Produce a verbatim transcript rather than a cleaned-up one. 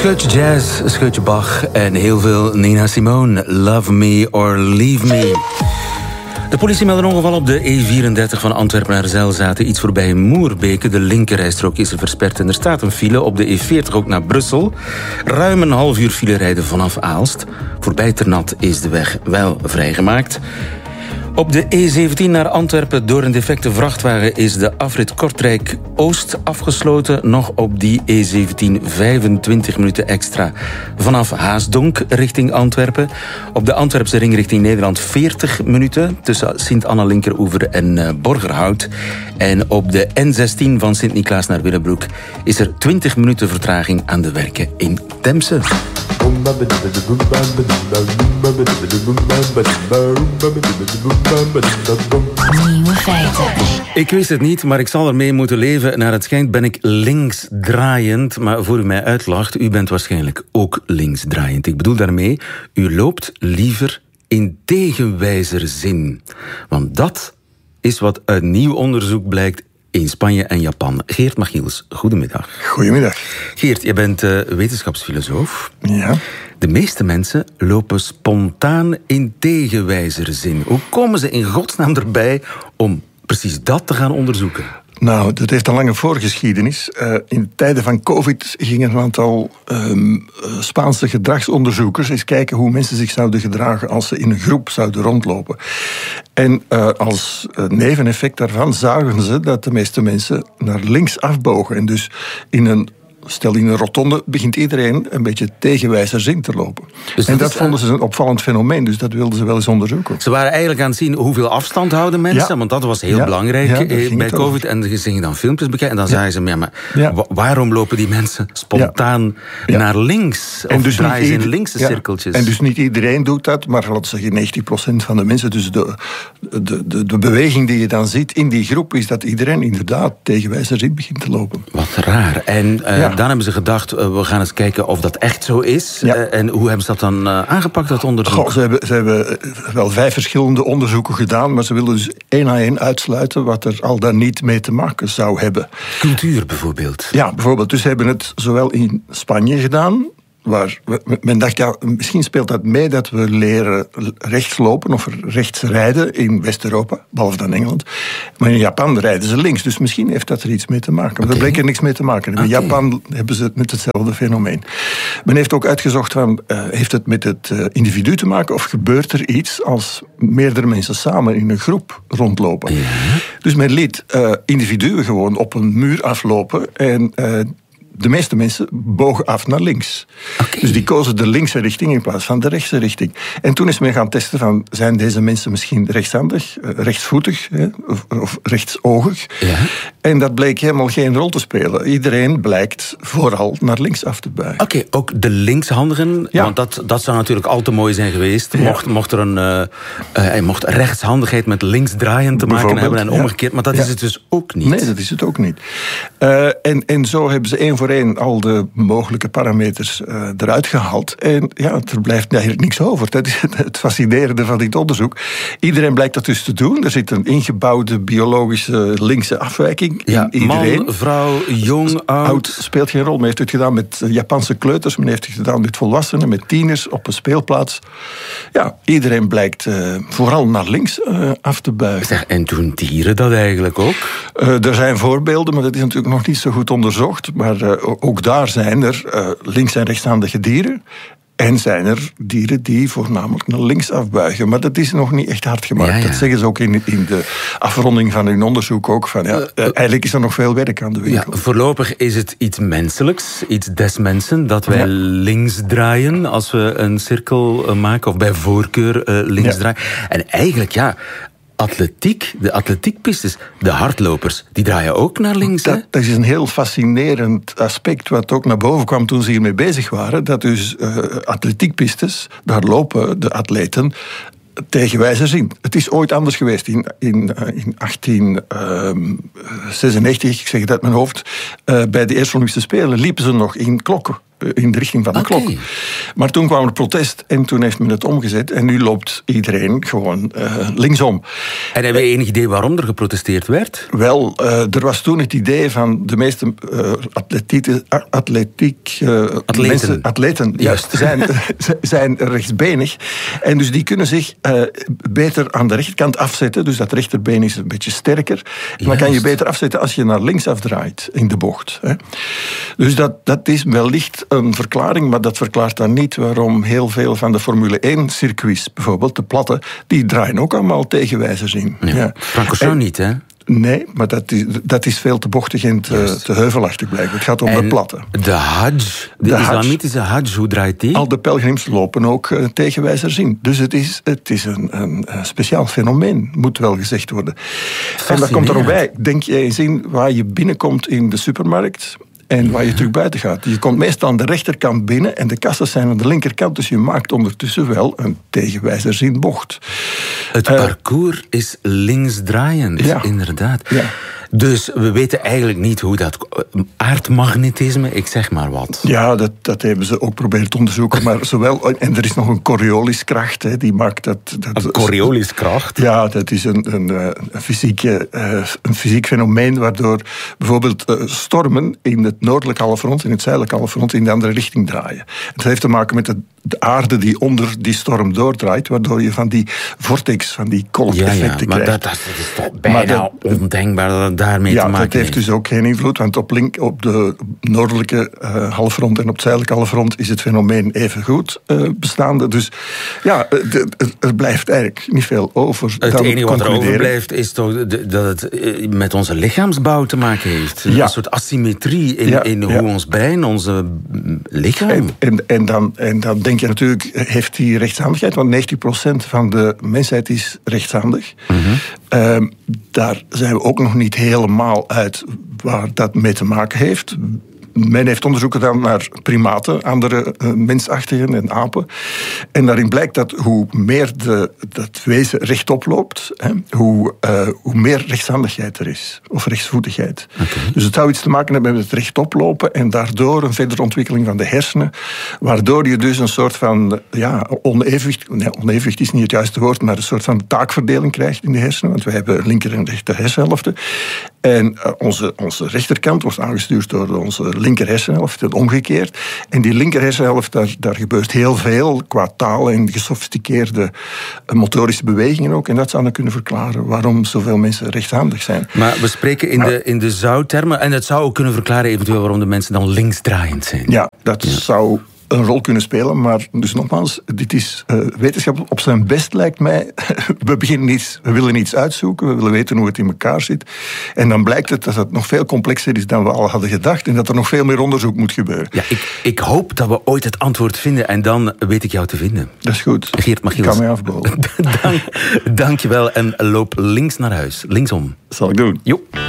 scheutje jazz, een scheutje Bach en heel veel Nina Simone. Love me or leave me. De politie meldt een ongeval op de E vierendertig van Antwerpen naar Zelzaten. Iets voorbij Moerbeke. De linkerrijstrook is er versperd en er staat een file op de E veertig ook naar Brussel. Ruim een half uur file rijden vanaf Aalst. Voorbij Ternat is de weg wel vrijgemaakt. Op de E zeventien naar Antwerpen door een defecte vrachtwagen is de afrit Kortrijk-Oost afgesloten. Nog op die E zeventien vijfentwintig minuten extra vanaf Haasdonk richting Antwerpen. Op de Antwerpse ring richting Nederland veertig minuten tussen Sint-Anna-Linkeroever en uh, Borgerhout. En op de N zestien van Sint-Niklaas naar Willebroek is er twintig minuten vertraging aan de werken in Temse. Nieuwe feiten. Ik wist het niet, maar ik zal ermee moeten leven. Naar het schijnt ben ik linksdraaiend. Maar voor u mij uitlacht, u bent waarschijnlijk ook linksdraaiend. Ik bedoel daarmee, u loopt liever in tegenwijzerzin. Want dat is wat uit nieuw onderzoek blijkt in Spanje en Japan. Geert Machiels, goedemiddag. Goedemiddag. Geert, je bent uh, wetenschapsfilosoof. Ja. De meeste mensen lopen spontaan in tegenwijzerzin. Hoe komen ze in godsnaam erbij om precies dat te gaan onderzoeken? Nou, dat heeft een lange voorgeschiedenis. Uh, in tijden van COVID gingen een aantal um, Spaanse gedragsonderzoekers eens kijken hoe mensen zich zouden gedragen als ze in een groep zouden rondlopen. En uh, als uh, neveneffect daarvan zagen ze dat de meeste mensen naar links afbogen. En dus in een Stel, in een rotonde begint iedereen een beetje tegenwijzerzin te lopen. Dus en dat is, vonden ze een opvallend fenomeen, dus dat wilden ze wel eens onderzoeken. Ze waren eigenlijk aan het zien hoeveel afstand houden mensen, ja. want dat was heel ja. belangrijk ja, bij COVID. En ze gingen dan filmpjes bekijken en dan ja. zagen ze, ja, maar ja. waarom lopen die mensen spontaan ja. Ja. naar links? Of en dus draaien ze in linkse ja. cirkeltjes? En dus niet iedereen doet dat, maar laten we zeggen negentig procent van de mensen. Dus de, de, de, de beweging die je dan ziet in die groep is dat iedereen inderdaad tegenwijzerzin begint te lopen. Wat raar. En uh, ja. dan hebben ze gedacht, uh, we gaan eens kijken of dat echt zo is. Ja. Uh, en hoe hebben ze dat dan uh, aangepakt, dat onderzoek? Goh, ze, hebben, ze hebben wel vijf verschillende onderzoeken gedaan, maar ze willen dus één à één uitsluiten wat er al dan niet mee te maken zou hebben. Cultuur bijvoorbeeld? Ja, bijvoorbeeld. Dus ze hebben het zowel in Spanje gedaan, waar men dacht, ja, misschien speelt dat mee dat we leren rechts lopen of rechts rijden in West-Europa, behalve dan Engeland. Maar in Japan rijden ze links, dus misschien heeft dat er iets mee te maken. Maar okay. er bleek er niks mee te maken. In okay. Japan hebben ze het met hetzelfde fenomeen. Men heeft ook uitgezocht, van, uh, heeft het met het uh, individu te maken of gebeurt er iets als meerdere mensen samen in een groep rondlopen. Ja. Dus men liet uh, individuen gewoon op een muur aflopen en Uh, de meeste mensen bogen af naar links. Okay. Dus die kozen de linkse richting in plaats van de rechtse richting. En toen is men gaan testen van, zijn deze mensen misschien rechtshandig, rechtsvoetig hè, of, of rechtsogig? Ja. En dat bleek helemaal geen rol te spelen. Iedereen blijkt vooral naar links af te buigen. Oké, okay, ook de linkshandigen, ja. want dat, dat zou natuurlijk al te mooi zijn geweest. Ja. Mocht, mocht er een uh, uh, mocht rechtshandigheid met linksdraaien te maken hebben en omgekeerd, maar dat ja. is het dus ook niet. Nee, dat is het ook niet. Uh, en, en zo hebben ze één voor één al de mogelijke parameters uh, eruit gehaald. En ja, er blijft eigenlijk niks over. Dat is het fascinerende van dit onderzoek. Iedereen blijkt dat dus te doen. Er zit een ingebouwde biologische linkse afwijking ja, in iedereen. Man, vrouw, jong, oud. Oud speelt geen rol. Men heeft het gedaan met Japanse kleuters. Men heeft het gedaan met volwassenen, met tieners op een speelplaats. Ja, iedereen blijkt uh, vooral naar links uh, af te buigen. Zeg, en doen dieren dat eigenlijk ook? Uh, er zijn voorbeelden, maar dat is natuurlijk nog niet zo goed onderzocht. Maar uh, ook daar zijn er uh, links- en rechtshandige dieren. En zijn er dieren die voornamelijk naar links afbuigen. Maar dat is nog niet echt hard gemaakt. Ja, ja. Dat zeggen ze ook in, in de afronding van hun onderzoek ook. Van, ja, uh, eigenlijk is er nog veel werk aan de winkel. Ja, voorlopig is het iets menselijks, iets des mensen, dat wij ja. links draaien als we een cirkel maken, of bij voorkeur uh, links ja. draaien. En eigenlijk, ja, atletiek, de atletiekpistes, de hardlopers, die draaien ook naar links. Dat, dat is een heel fascinerend aspect wat ook naar boven kwam toen ze hiermee bezig waren. Dat dus uh, atletiekpistes, daar lopen de atleten tegenwijzerzin. Het is ooit anders geweest. In, in, in achttien zesennegentig, ik zeg het uit mijn hoofd, uh, bij de Eerste Olympische Spelen liepen ze nog in klokken. in de richting van de Okay. klok. Maar toen kwam er protest en toen heeft men het omgezet. En nu loopt iedereen gewoon uh, linksom. En hebben we enig idee waarom er geprotesteerd werd? Wel, uh, er was toen het idee van de meeste uh, atletiek, atletiek uh, Atleten. mensen, atleten Juist. Ja, zijn, zijn rechtsbenig. En dus die kunnen zich uh, beter aan de rechterkant afzetten. Dus dat rechterbeen is een beetje sterker. En dan kan je beter afzetten als je naar links afdraait in de bocht. Hè. Dus dat, dat is wellicht een verklaring, maar dat verklaart dan niet waarom heel veel van de Formule één-circuits, bijvoorbeeld de platte, die draaien ook allemaal tegenwijzers in. Ja. Ja. Francorchamps niet, hè? Nee, maar dat is, dat is veel te bochtig en te, te heuvelachtig blijkbaar. Het gaat om en de platte. de hajj, de, De hajj. islamitische hajj, hoe draait die? Al de pelgrims lopen ook uh, tegenwijzers in. Dus het is, het is een, een, een speciaal fenomeen, moet wel gezegd worden. En dat komt er ook bij. Denk je eens in waar je binnenkomt in de supermarkt en waar je terug buiten gaat. Je komt meestal aan de rechterkant binnen en de kassen zijn aan de linkerkant. Dus je maakt ondertussen wel een tegenwijzerzinbocht. Het Uh, parcours is linksdraaiend, ja. inderdaad. Ja. Dus we weten eigenlijk niet hoe dat... Aardmagnetisme, ik zeg maar wat. Ja, dat, dat hebben ze ook proberen te onderzoeken. Maar zowel, en er is nog een Corioliskracht, hè, die maakt dat... dat Een Corioliskracht? Ja, dat is een, een, een, fysieke, een fysiek fenomeen waardoor bijvoorbeeld stormen in het noordelijk halfrond, in het zuidelijk halfrond, in de andere richting draaien. Het heeft te maken met de, de aarde die onder die storm doordraait, waardoor je van die vortex, van die kolkeffecten ja, ja, maar krijgt. dat, dat is toch bijna dat, ondenkbaar dat het daarmee ja, te maken dat heeft heeft. dus ook geen invloed, want op, link, op de noordelijke uh, halfrond en op het zuidelijke halfrond is het fenomeen even goed uh, bestaande. Dus ja, de, de, er blijft eigenlijk niet veel over. Het dan enige wat er concluderen. overblijft is toch de, dat het uh, met onze lichaamsbouw te maken heeft. Ja. Een soort asymmetrie in, Ja, in ja. hoe ons brein, onze lichaam... En, en, en, dan, en dan denk je natuurlijk, heeft die rechtshandigheid? Want negentig procent van de mensheid is rechtshandig. Mm-hmm. Uh, daar zijn we ook nog niet helemaal uit waar dat mee te maken heeft. Men heeft onderzoeken gedaan naar primaten, andere uh, mensachtigen en apen. En daarin blijkt dat hoe meer de, dat wezen rechtop loopt, hè, hoe, uh, hoe meer rechtshandigheid er is. Of rechtsvoetigheid. Okay. Dus het zou iets te maken hebben met het rechtop lopen en daardoor een verdere ontwikkeling van de hersenen. Waardoor je dus een soort van ja, onevenwicht, nee, onevenwicht is niet het juiste woord, maar een soort van taakverdeling krijgt in de hersenen. Want wij hebben linker en rechter hersenhelften. En uh, onze, onze rechterkant wordt aangestuurd door onze linker hersenhelft, het omgekeerd. En die linker hersenhelft, daar, daar gebeurt heel veel qua taal en gesofisticeerde motorische bewegingen ook. En dat zou dan kunnen verklaren waarom zoveel mensen rechtshandig zijn. Maar we spreken in, maar, de, in de zouttermen. En het zou ook kunnen verklaren eventueel waarom de mensen dan linksdraaiend zijn. Ja, dat ja. zou een rol kunnen spelen, maar dus nogmaals, dit is uh, wetenschap op zijn best, lijkt mij. We beginnen iets, we willen iets uitzoeken, we willen weten hoe het in elkaar zit. En dan blijkt het dat het nog veel complexer is dan we al hadden gedacht en dat er nog veel meer onderzoek moet gebeuren. Ja, ik, ik hoop dat we ooit het antwoord vinden en dan weet ik jou te vinden. Dat is goed. Geert Machiels. Ik kan mij afbogen. Dank, dank je wel en loop links naar huis. Linksom. Dat zal ik doen. Jo.